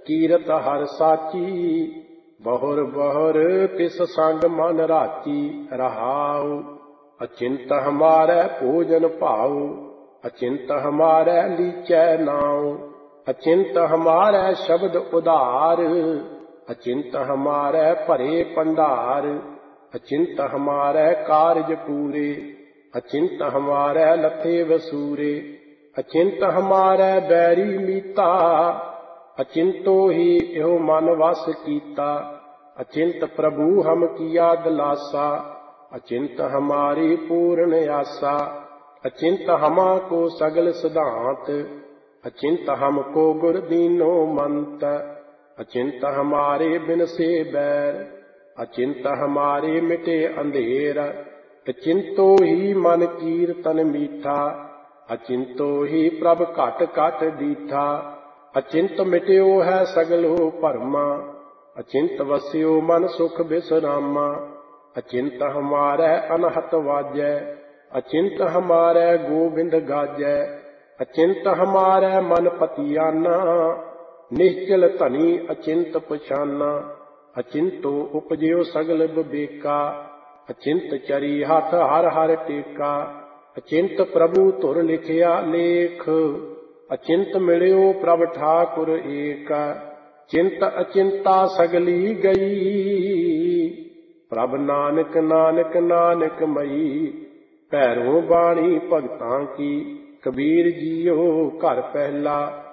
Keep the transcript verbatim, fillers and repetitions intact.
ਕੀਰਤ ਹਰ ਸਾਚੀ, ਬਹੁਰ ਬਹੁਰ ਤਿਸ ਸੰਗ ਮਨ ਰਾਚੀ। ਰਹਾਉ ਅਚਿੰਤ ਹਮਾਰੈ ਭੋਜਨ ਭਾਉ, ਅਚਿੰਤ ਹਮਾਰੈ ਲੀਚੈ ਨਾਉ। ਅਚਿੰਤ ਹਮਾਰੈ ਸ਼ਬਦ ਉਧਾਰ, ਅਚਿੰਤ ਹਮਾਰੈ ਭਰੇ ਭੰਡਾਰ। ਅਚਿੰਤ ਹਮਾਰੈ ਕਾਰਜ ਪੂਰੇ, ਅਚਿੰਤ ਹਮਾਰੈ ਲਥੇ ਵਸੂਰੇ। ਅਚਿੰਤ ਹਮਾਰੈ ਬੈਰੀ ਮੀਤਾ, ਅਚਿੰਤੋ ਹੀ ਇਹੋ ਮਨ ਵਸ ਕੀਤਾ। ਅਚਿੰਤ ਪ੍ਰਭੂ ਹਮ ਕੀਆ ਦਿਲਾਸਾ, ਅਚਿੰਤ ਹਮਾਰੀ ਪੂਰਨ ਆਸਾ। ਅਚਿੰਤ ਹਮਾ ਕੋ ਸਗਲ ਸਿਧਾਂਤ, ਅਚਿੰਤ ਹਮਕੋ ਗੁਰ ਦੀਨੋ ਮੰਤ। ਅਚਿੰਤ ਹਮਾਰੇ ਬਿਨ ਸੇ ਬੈਰ, ਅਚਿੰਤ ਹਮਾਰੇ ਮਿਟੇ ਅੰਧੇਰ। ਅਚਿੰਤੋ ਹੀ ਮਨ ਕੀਰਤਨ ਮੀਠਾ, ਅਚਿੰਤੋ ਹੀ ਪ੍ਰਭ ਘਟ ਘਟ ਦੀਠਾ। ਅਚਿੰਤ ਮਿਟਿਓ ਹੈ ਸਗਲੋ ਭਰਮਾ, ਅਚਿੰਤ ਵਸਿਓ ਮਨ ਸੁਖ ਬਿਸਰਾਮਾ। ਅਚਿੰਤ ਹਮਾਰੈ ਅਨਹਤ ਵਾਜੈ, ਅਚਿੰਤ ਹਮਾਰੈ ਗੋਬਿੰਦ ਗਾਜੈ। ਅਚਿੰਤ ਹਮਾਰੈ ਮਨ ਪਤੀਆਨਾ, ਨਿਸ਼ਚਲ ਧਨੀ ਅਚਿੰਤ ਪਛਾਨਾ। ਅਚਿੰਤੋ ਉਪਜਿਓ ਸਗਲ ਬਿਬੇਕਾ, ਅਚਿੰਤ ਚਰੀ ਹੱਥ ਹਰ ਹਰ ਟੇਕਾ। ਅਚਿੰਤ ਪ੍ਰਭੂ ਧੁਰ ਲਿਖਿਆ ਲੇਖ, ਅਚਿੰਤ ਮਿਲਿਓ ਪ੍ਰਭ ਠਾਕੁਰ ਏਕ। ਚਿੰਤ ਅਚਿੰਤਾ ਸਗਲੀ ਗਈ, ਪ੍ਰਭ ਨਾਨਕ ਨਾਨਕ ਨਾਨਕ ਮਈ। ਭੈਰੋ ਬਾਣੀ ਭਗਤਾਂ ਕੀ, ਕਬੀਰ ਜੀਓ ਘਰ ਪਹਿਲਾ।